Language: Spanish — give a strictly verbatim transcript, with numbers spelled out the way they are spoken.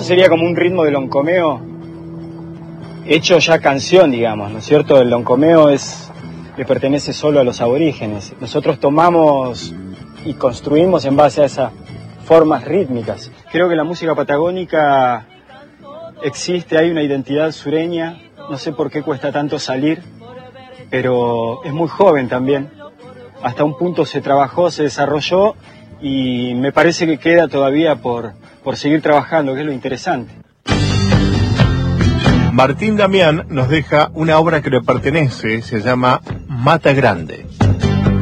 sería como un ritmo de loncomeo hecho ya canción, digamos, ¿no es cierto? El loncomeo es, le pertenece solo a los aborígenes. Nosotros tomamos y construimos en base a esas formas rítmicas. Creo que la música patagónica existe, hay una identidad sureña, no sé por qué cuesta tanto salir, pero es muy joven también. Hasta un punto se trabajó, se desarrolló y me parece que queda todavía por, por seguir trabajando, que es lo interesante. Martín Damián nos deja una obra que le pertenece, se llama Mata Grande.